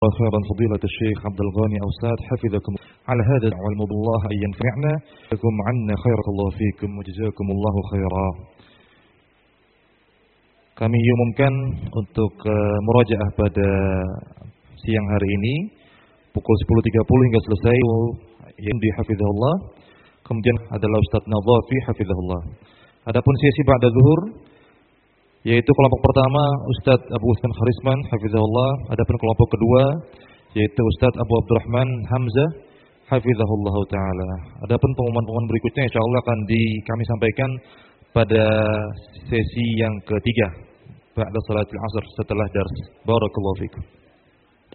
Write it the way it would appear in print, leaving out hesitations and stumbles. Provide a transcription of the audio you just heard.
خيرا فضيلة الشيخ عبد الغني أوساد حفظكم على هذا العلم بالله أن ينفعنا لكم عنا خير الله فيكم وجزاكم الله خيرا. Kami umumkan untuk murajaah pada siang hari ini pukul 10.30 hingga selesai yang dihafizahullah. Kemudian adalah Ustaz Nadhafi hafizahullah. Adapun sesi ba'da zuhur yaitu kelompok pertama Ustaz Abu Utsman Kharisman hafizahullah, adapun kelompok kedua yaitu Ustaz Abu Abdurrahman Hamzah hafizahullah taala. Adapun pengumuman berikutnya insyaallah akan kami sampaikan pada sesi yang ketiga ba'da salatil asar setelah dars. Barakallahu fikum.